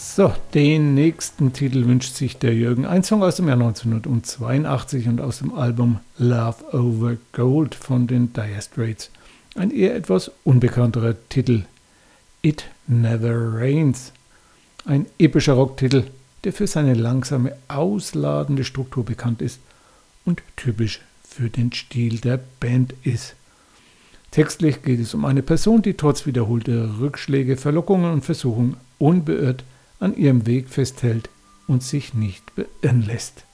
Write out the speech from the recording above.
So, den nächsten Titel wünscht sich der Jürgen. Ein Song aus dem Jahr 1982 und aus dem Album Love Over Gold von den Dire Straits. Ein eher etwas unbekannterer Titel. It Never Rains. Ein epischer Rocktitel, der für seine langsame, ausladende Struktur bekannt ist und typisch für den Stil der Band ist. Textlich geht es um eine Person, die trotz wiederholter Rückschläge, Verlockungen und Versuchungen unbeirrt an ihrem Weg festhält und sich nicht beirren lässt.